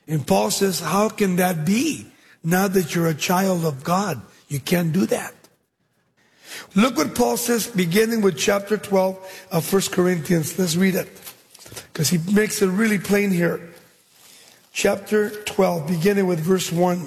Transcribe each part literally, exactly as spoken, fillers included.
And Paul says, how can that be? Now that you're a child of God, you can't do that. Look what Paul says, beginning with chapter twelve of First Corinthians. Let's read it, because he makes it really plain here. Chapter twelve, beginning with verse one.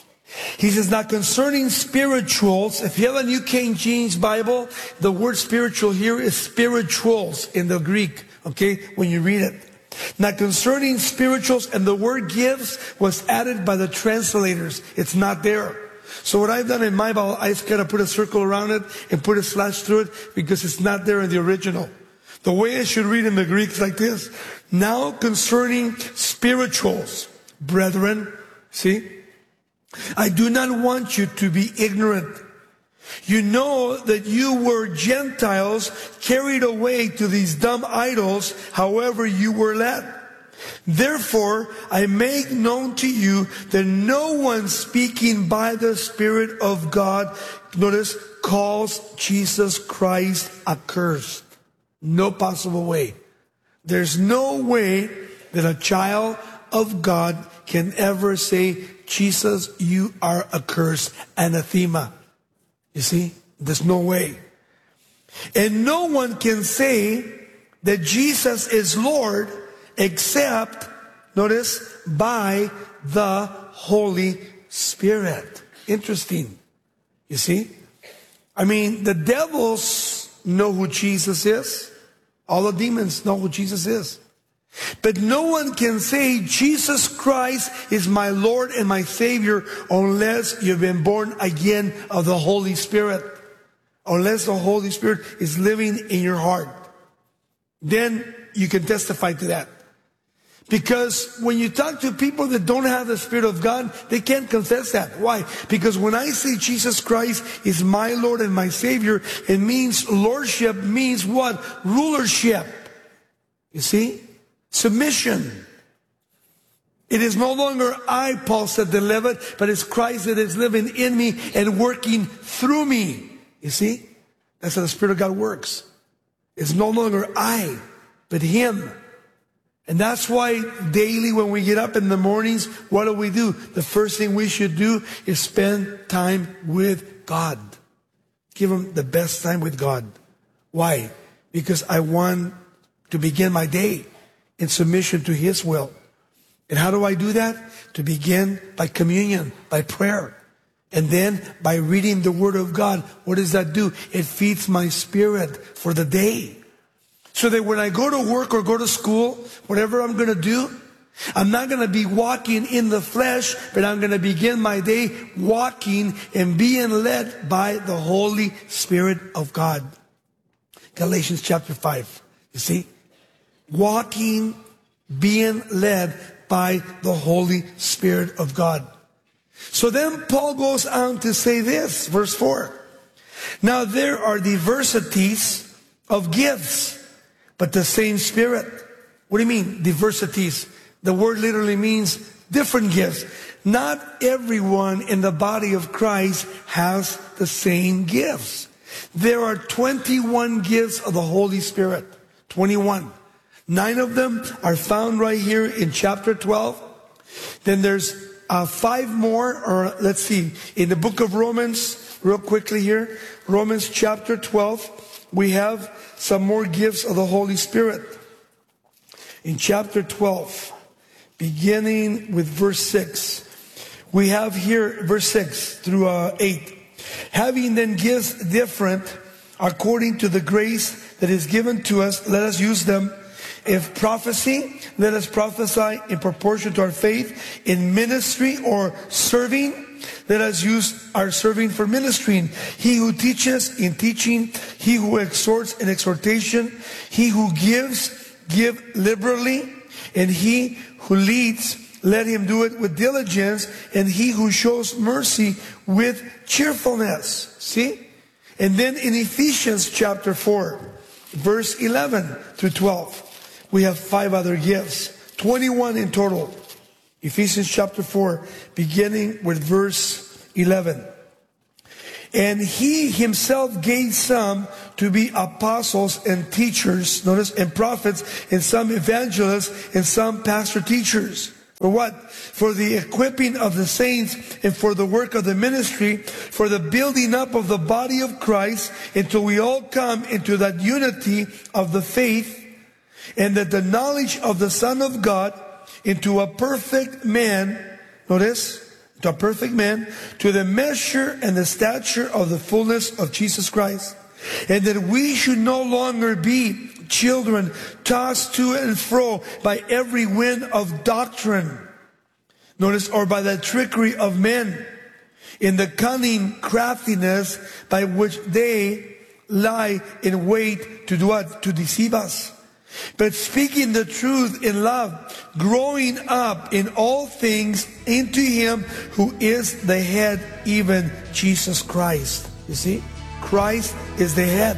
He says, now concerning spirituals, if you have a New King James Bible, the word spiritual here is spirituals in the Greek, okay, when you read it. Now concerning spirituals, and the word gifts was added by the translators. It's not there. So what I've done in my Bible, I just kind of put a circle around it and put a slash through it because it's not there in the original. The way I should read in the Greek is like this. Now concerning spirituals, brethren, see, I do not want you to be ignorant. You know that you were Gentiles carried away to these dumb idols, however you were led. Therefore, I make known to you that no one speaking by the Spirit of God, notice, calls Jesus Christ accursed. No possible way. There's no way that a child of God can ever say, Jesus, you are accursed, anathema. You see, there's no way. And no one can say that Jesus is Lord except, notice, by the Holy Spirit. Interesting. You see? I mean, the devils know who Jesus is. All the demons know who Jesus is. But no one can say Jesus Christ is my Lord and my Savior unless you've been born again of the Holy Spirit. Unless the Holy Spirit is living in your heart. Then you can testify to that. Because when you talk to people that don't have the Spirit of God, they can't confess that. Why? Because when I say Jesus Christ is my Lord and my Savior, it means lordship means what? Rulership. You see? Submission. It is no longer I, Paul said, that live it, but it's Christ that is living in me and working through me. You see? That's how the Spirit of God works. It's no longer I, but Him. And that's why daily when we get up in the mornings, what do we do? The first thing we should do is spend time with God. Give Him the best time with God. Why? Because I want to begin my day in submission to His will. And how do I do that? To begin by communion, by prayer. And then by reading the Word of God. What does that do? It feeds my spirit for the day. So that when I go to work or go to school, whatever I'm going to do, I'm not going to be walking in the flesh, but I'm going to begin my day walking and being led by the Holy Spirit of God. Galatians chapter five. You see? Walking, being led by the Holy Spirit of God. So then Paul goes on to say this, verse four. Now there are diversities of gifts, but the same Spirit. What do you mean, diversities? The word literally means different gifts. Not everyone in the body of Christ has the same gifts. There are twenty-one gifts of the Holy Spirit. twenty-one. Nine of them are found right here in chapter twelve. Then there's uh, five more, or let's see, in the book of Romans, real quickly here, Romans chapter twelve, we have some more gifts of the Holy Spirit. In chapter twelve, beginning with verse six, we have here verse six through uh, eight. Having then gifts different according to the grace that is given to us, let us use them. If prophecy, let us prophesy in proportion to our faith. In ministry or serving, let us use our serving for ministering. He who teaches in teaching, he who exhorts in exhortation, he who gives, give liberally, and he who leads, let him do it with diligence, and he who shows mercy with cheerfulness. See? And then in Ephesians chapter four, verse eleven through twelve, we have five other gifts, twenty-one in total. Ephesians chapter four, beginning with verse eleven. And he himself gave some to be apostles and teachers, notice, and prophets, and some evangelists, and some pastor teachers, For what? For the equipping of the saints and for the work of the ministry, for the building up of the body of Christ, until we all come into that unity of the faith and that the knowledge of the Son of God, into a perfect man, notice, to a perfect man, to the measure and the stature of the fullness of Jesus Christ. And that we should no longer be children tossed to and fro by every wind of doctrine. Notice, or by the trickery of men, in the cunning craftiness by which they lie in wait to do what? To deceive us. But speaking the truth in love, growing up in all things into Him who is the head, even Jesus Christ. You see? Christ is the head.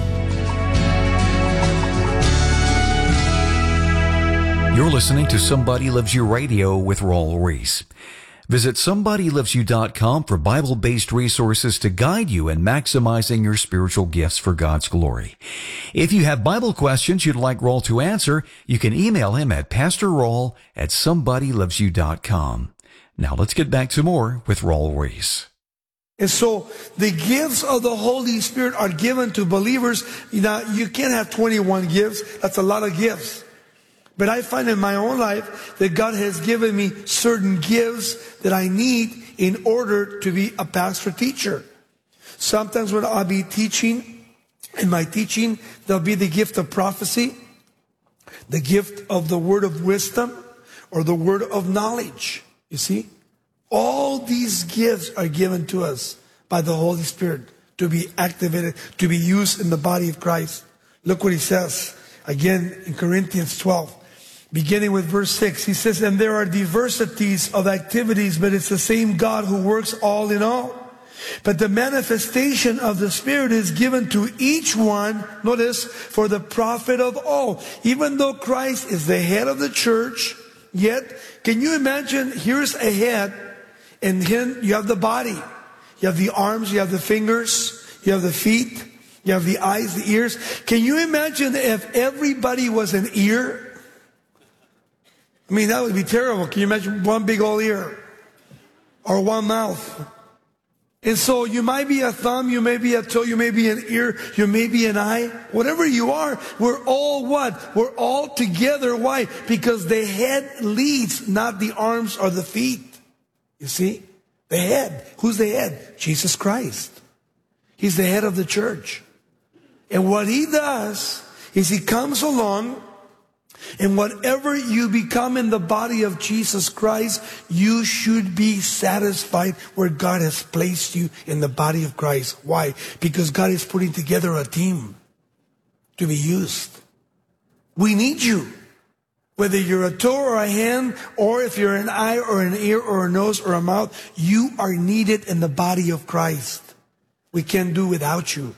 You're listening to Somebody Loves You Radio with Raul Ries. Visit somebody loves you dot com for Bible-based resources to guide you in maximizing your spiritual gifts for God's glory. If you have Bible questions you'd like Raul to answer, you can email him at pastor raul at somebody loves you dot com. Now let's get back to more with Raul Ries. And so the gifts of the Holy Spirit are given to believers. You know, you can't have twenty-one gifts. That's a lot of gifts. But I find in my own life that God has given me certain gifts that I need in order to be a pastor teacher. Sometimes when I'll be teaching, in my teaching, there'll be the gift of prophecy, the gift of the word of wisdom, or the word of knowledge. You see? All these gifts are given to us by the Holy Spirit to be activated, to be used in the body of Christ. Look what he says again in Corinthians twelve, beginning with verse six. He says, and there are diversities of activities, but it's the same God who works all in all. But the manifestation of the Spirit is given to each one, notice, for the profit of all. Even though Christ is the head of the church, yet, can you imagine, here's a head, and then you have the body. You have the arms, you have the fingers, you have the feet, you have the eyes, the ears. Can you imagine if everybody was an ear? I mean, that would be terrible. Can you imagine one big old ear? Or one mouth? And so you might be a thumb, you may be a toe, you may be an ear, you may be an eye. Whatever you are, we're all what? We're all together. Why? Because the head leads, not the arms or the feet. You see? The head. Who's the head? Jesus Christ. He's the head of the church. And what he does is he comes along, and whatever you become in the body of Jesus Christ, you should be satisfied where God has placed you in the body of Christ. Why? Because God is putting together a team to be used. We need you. Whether you're a toe or a hand, or if you're an eye or an ear or a nose or a mouth, you are needed in the body of Christ. We can't do without you.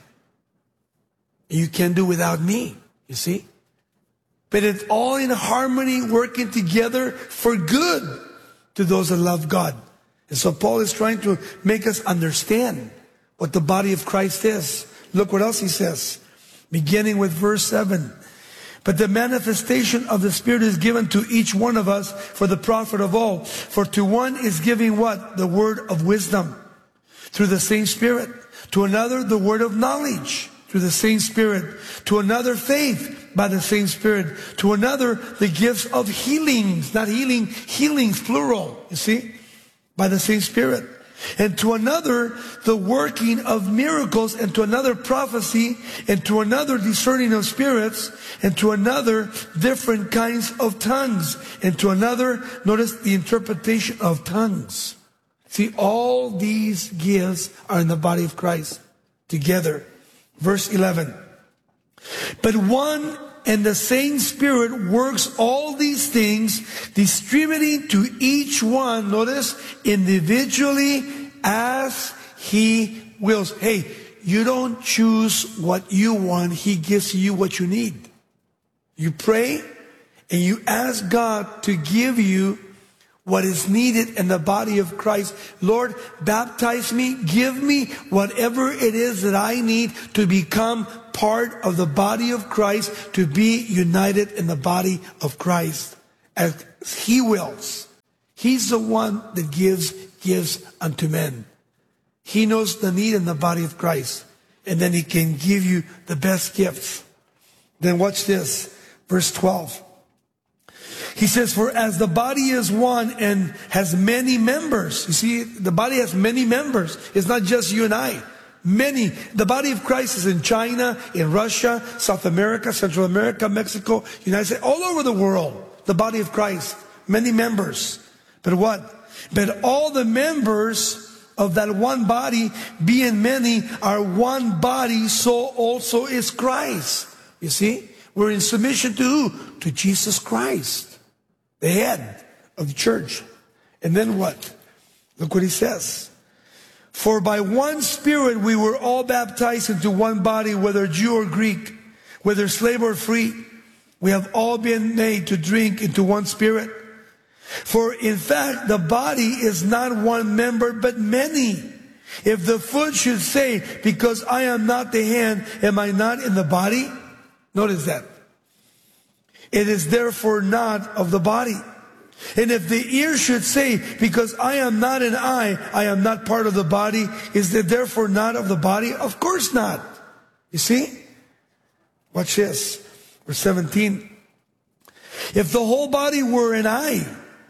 You can't do without me, you see? But it's all in harmony, working together for good to those that love God. And so Paul is trying to make us understand what the body of Christ is. Look what else he says, beginning with verse seven. But the manifestation of the Spirit is given to each one of us for the profit of all. For to one is giving what? The word of wisdom through the same Spirit. To another, the word of knowledge through the same Spirit. To another, faith by the same Spirit. To another, the gifts of healings, not healing, healings, plural, you see, by the same Spirit. And to another, the working of miracles, and to another, prophecy, and to another, discerning of spirits, and to another, different kinds of tongues, and to another, notice, the interpretation of tongues. See, all these gifts are in the body of Christ together. Verse eleven. But one and the same Spirit works all these things, distributing to each one, notice, individually as He wills. Hey, you don't choose what you want. He gives you what you need. You pray and you ask God to give you what is needed in the body of Christ. Lord, baptize me. Give me whatever it is that I need to become part of the body of Christ, to be united in the body of Christ as He wills. He's the one that gives gifts unto men. He knows the need in the body of Christ. And then he can give you the best gifts. Then watch this. Verse twelve. He says, for as the body is one and has many members. You see, the body has many members. It's not just you and I. Many. The body of Christ is in China, in Russia, South America, Central America, Mexico, United States, all over the world. The body of Christ. Many members. But what? But all the members of that one body, being many, are one body, so also is Christ. You see? We're in submission to who? To Jesus Christ, the head of the church. And then what? Look what he says. For by one Spirit we were all baptized into one body, whether Jew or Greek, whether slave or free. We have all been made to drink into one Spirit. For in fact, the body is not one member, but many. If the foot should say, because I am not the hand, am I not in the body? Notice that. It is therefore not of the body. And if the ear should say, because I am not an eye, I am not part of the body, is it therefore not of the body? Of course not. You see? Watch this. Verse seventeen. If the whole body were an eye,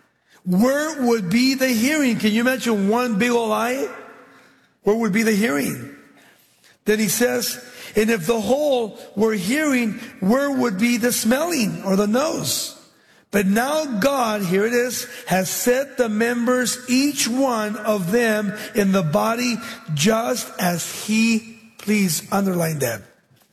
where would be the hearing? Can you imagine one big old eye? Where would be the hearing? Then he says, and if the whole were hearing, where would be the smelling or the nose? But now God, here it is, has set the members, each one of them, in the body just as He pleased. Underline that.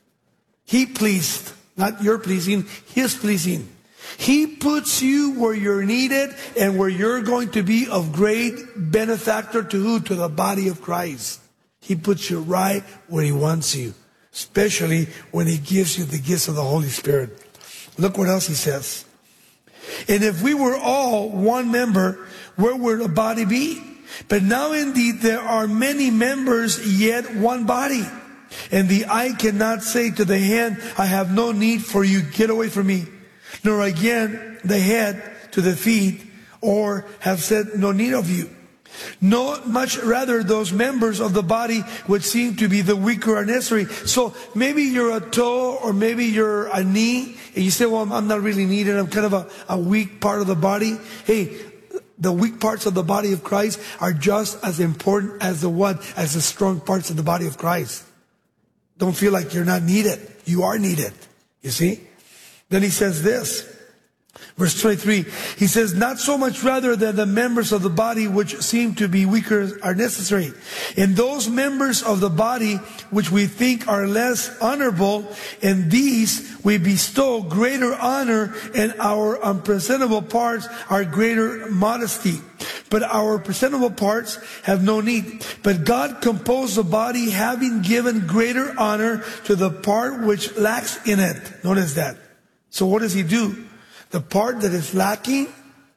He pleased, not your pleasing, His pleasing. He puts you where you're needed and where you're going to be of great benefactor to who? To the body of Christ. He puts you right where He wants you, especially when He gives you the gifts of the Holy Spirit. Look what else He says. And if we were all one member, where would the body be? But now indeed there are many members, yet one body. And the eye cannot say to the hand, I have no need for you, get away from me. Nor again the head to the feet, or have said, no need of you. No, much rather those members of the body would seem to be the weaker are necessary. So maybe you're a toe or maybe you're a knee and you say, well, I'm not really needed. I'm kind of a, a weak part of the body. Hey, the weak parts of the body of Christ are just as important as the what? As the strong parts of the body of Christ. Don't feel like you're not needed. You are needed. You see? Then he says this. Verse twenty-three, he says, not so much rather than the members of the body which seem to be weaker are necessary. In those members of the body which we think are less honorable, in these we bestow greater honor, and our unpresentable parts are greater modesty. But our presentable parts have no need. But God composed the body, having given greater honor to the part which lacks in it. Notice that. So what does He do? The part that is lacking,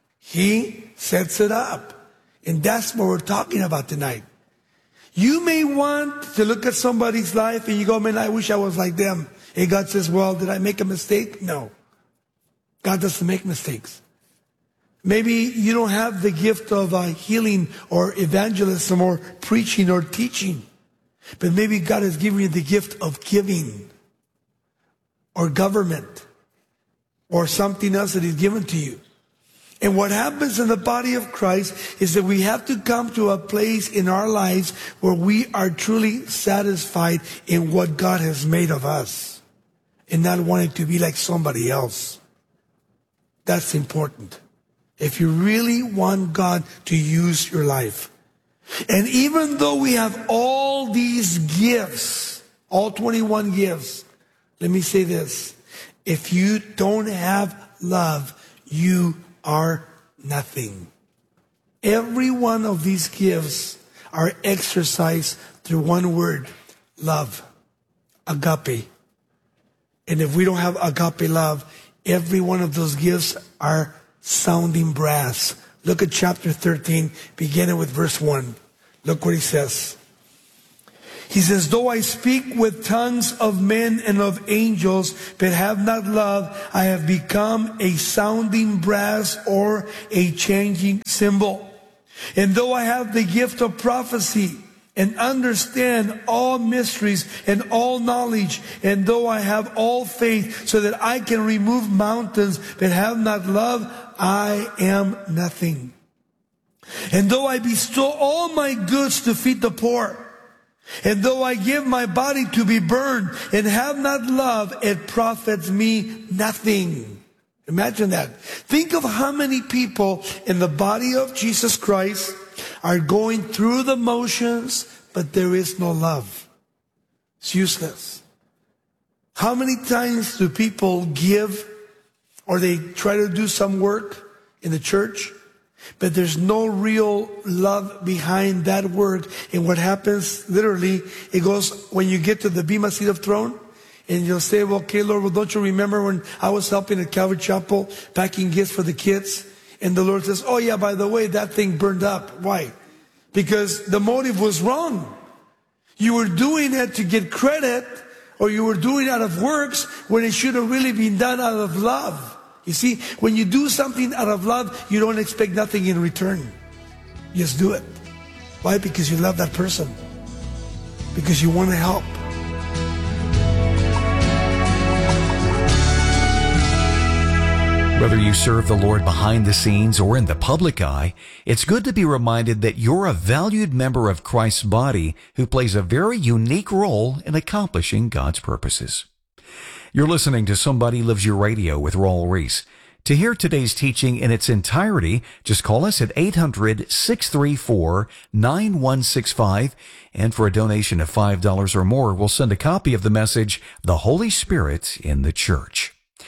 He sets it up. And that's what we're talking about tonight. You may want to look at somebody's life and you go, man, I wish I was like them. And God says, well, did I make a mistake? No. God doesn't make mistakes. Maybe you don't have the gift of uh, healing or evangelism or preaching or teaching. But maybe God has given you the gift of giving or government, or something else that He's given to you. And what happens in the body of Christ is that we have to come to a place in our lives where we are truly satisfied in what God has made of us and not wanting to be like somebody else. That's important. If you really want God to use your life. And even though we have all these gifts, all twenty-one gifts, let me say this. If you don't have love, you are nothing. Every one of these gifts are exercised through one word, love, agape. And if we don't have agape love, every one of those gifts are sounding brass. Look at chapter thirteen, beginning with verse one. Look what he says. He says, though I speak with tongues of men and of angels, but have not love, I have become a sounding brass or a changing cymbal. And though I have the gift of prophecy and understand all mysteries and all knowledge, and though I have all faith so that I can remove mountains, but have not love, I am nothing. And though I bestow all my goods to feed the poor, and though I give my body to be burned and have not love, it profits me nothing. Imagine that. Think of how many people in the body of Jesus Christ are going through the motions, but there is no love. It's useless. How many times do people give or they try to do some work in the church, but there's no real love behind that work? And what happens, literally, it goes, when you get to the Bema Seat of Throne, and you'll say, well, okay, Lord, well, don't you remember when I was helping at Calvary Chapel, packing gifts for the kids? And the Lord says, oh yeah, by the way, that thing burned up. Why? Because the motive was wrong. You were doing it to get credit, or you were doing it out of works, when it should have really been done out of love. You see, when you do something out of love, you don't expect nothing in return. You just do it. Why? Because you love that person. Because you want to help. Whether you serve the Lord behind the scenes or in the public eye, it's good to be reminded that you're a valued member of Christ's body who plays a very unique role in accomplishing God's purposes. You're listening to Somebody Loves You Radio with Raul Ries. To hear today's teaching in its entirety, just call us at eight hundred, six three four, nine one six five, and for a donation of five dollars or more, we'll send a copy of the message, The Holy Spirit in the Church.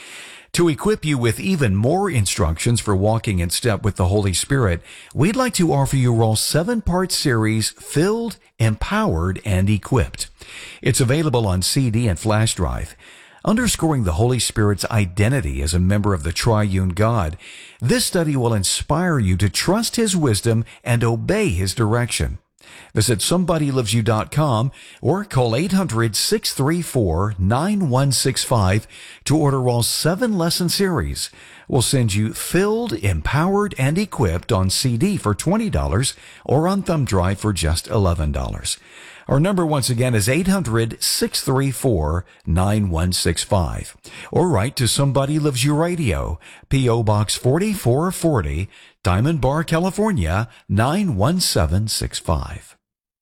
To equip you with even more instructions for walking in step with the Holy Spirit, we'd like to offer you Raul's seven-part series, Filled, Empowered, and Equipped. It's available on C D and flash drive. Underscoring the Holy Spirit's identity as a member of the triune God, this study will inspire you to trust His wisdom and obey His direction. Visit somebody loves you dot com or call eight hundred, six three four, nine one six five to order Raul's seven-lesson series. We'll send you Filled, Empowered, and Equipped on C D for twenty dollars or on thumb drive for just eleven dollars. Our number once again is eight hundred, six three four, nine one six five. Or write to Somebody Loves You Radio, P O Box forty-four forty, Diamond Bar, California, nine one seven six five.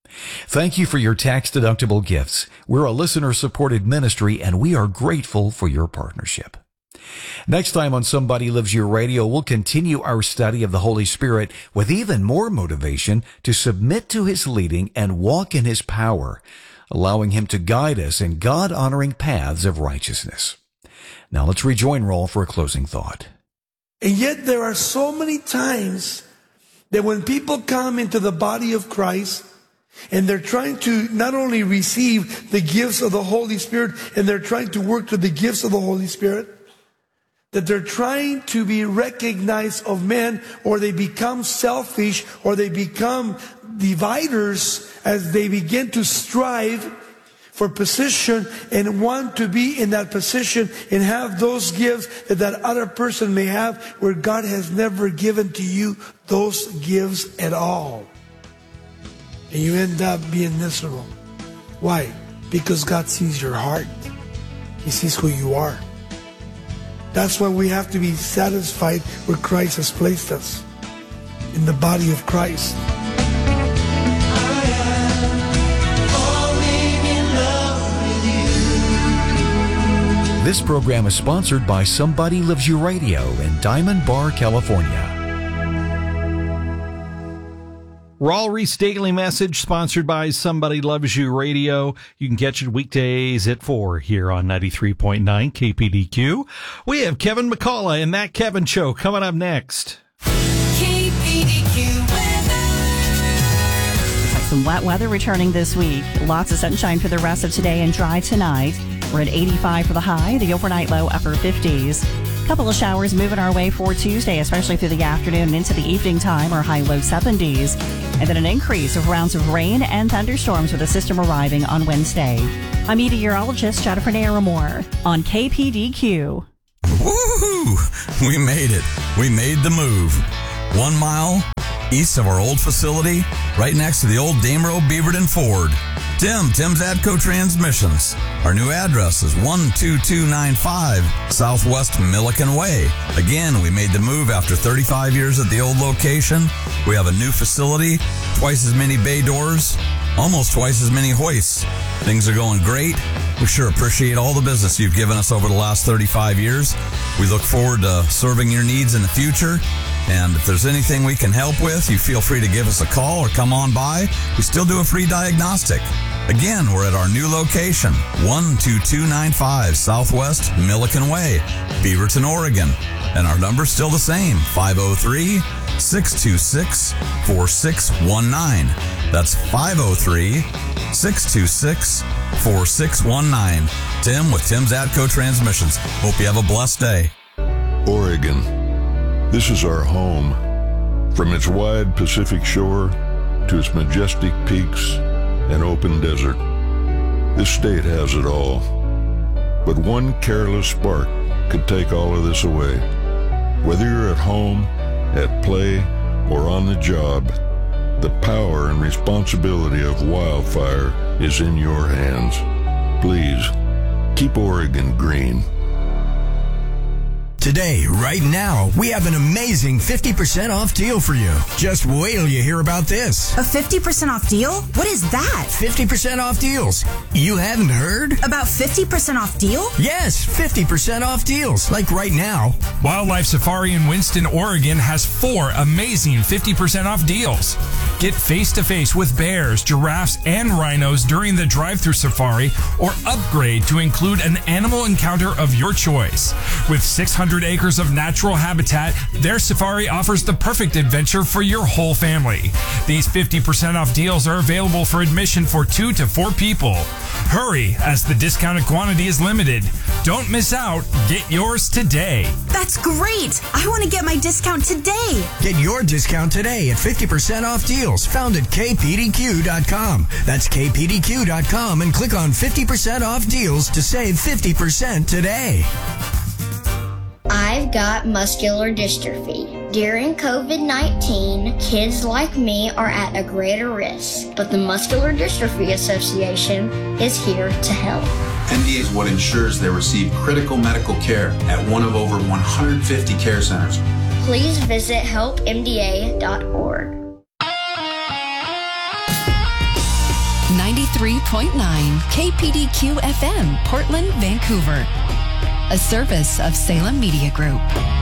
Thank you for your tax-deductible gifts. We're a listener-supported ministry, and we are grateful for your partnership. Next time on Somebody Loves You Radio, we'll continue our study of the Holy Spirit with even more motivation to submit to His leading and walk in His power, allowing Him to guide us in God-honoring paths of righteousness. Now let's rejoin Raul for a closing thought. And yet there are so many times that when people come into the body of Christ, and they're trying to not only receive the gifts of the Holy Spirit, and they're trying to work with the gifts of the Holy Spirit, that they're trying to be recognized of men, or they become selfish, or they become dividers as they begin to strive for position and want to be in that position and have those gifts that that other person may have, where God has never given to you those gifts at all. And you end up being miserable. Why? Because God sees your heart. He sees who you are. That's why we have to be satisfied where Christ has placed us, in the body of Christ. This program is sponsored by Somebody Loves You Radio in Diamond Bar, California. Raul Ries Daily Message, sponsored by Somebody Loves You Radio. You can catch it weekdays at four here on ninety-three point nine K P D Q. We have Kevin McCullough and That Kevin Show coming up next. K P D Q weather. Some wet weather returning this week. Lots of sunshine for the rest of today and dry tonight. We're at eighty-five for the high, the overnight low upper fifties. Couple of showers moving our way for Tuesday, especially through the afternoon and into the evening time, our high low seventies. And then an increase of rounds of rain and thunderstorms with a system arriving on Wednesday. I'm meteorologist Jennifer Naramore on K P D Q. Woohoo! We made it. We made the move. One mile east of our old facility, right next to the old Damerow Beaverton Ford. Tim, Tim's Atco Transmissions. Our new address is one two two nine five Southwest Milliken Way. Again, we made the move after thirty-five years at the old location. We have a new facility, twice as many bay doors, almost twice as many hoists. Things are going great. We sure appreciate all the business you've given us over the last thirty-five years. We look forward to serving your needs in the future. And if there's anything we can help with, you feel free to give us a call or come on by. We still do a free diagnostic. Again, we're at our new location, one two two nine five Southwest Milliken Way, Beaverton, Oregon. And our number's still the same, five oh three, six two six, four six one nine. That's five oh three, six two six, four six one nine. Tim with Tim's Atco Transmissions. Hope you have a blessed day. Oregon. This is our home. From its wide Pacific shore to its majestic peaks and open desert, this state has it all. But one careless spark could take all of this away. Whether you're at home, at play, or on the job, the power and responsibility of wildfire is in your hands. Please, keep Oregon green. Today, right now, we have an amazing fifty percent off deal for you. Just wait till you hear about this. A fifty percent off deal? What is that? fifty percent off deals. You haven't heard? About fifty percent off deal? Yes, fifty percent off deals. Like right now. Wildlife Safari in Winston, Oregon has four amazing fifty percent off deals. Get face-to-face with bears, giraffes, and rhinos during the drive-thru safari, or upgrade to include an animal encounter of your choice. With six hundred acres of natural habitat, their safari offers the perfect adventure for your whole family. These fifty percent off deals are available for admission for two to four people. Hurry, as the discounted quantity is limited. Don't miss out. Get yours today. That's great. I want to get my discount today. Get your discount today at fifty percent off deals found at K P D Q dot com. That's K P D Q dot com and click on fifty percent off deals to save fifty percent today. I've got muscular dystrophy. During COVID nineteen, kids like me are at a greater risk, but the Muscular Dystrophy Association is here to help. M D A is what ensures they receive critical medical care at one of over one hundred fifty care centers. Please visit help M D A dot org. ninety-three point nine K P D Q F M, Portland, Vancouver. A service of Salem Media Group.